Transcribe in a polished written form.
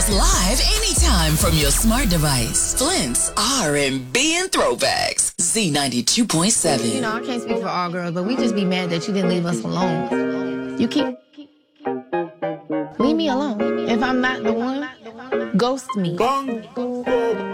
us live anytime from your smart device. Flint's R&B and Throwbacks. Z92.7. You know, I can't speak for all girls, but we just be mad that you didn't leave us alone. You keep... Leave me alone. If I'm not the one, ghost me.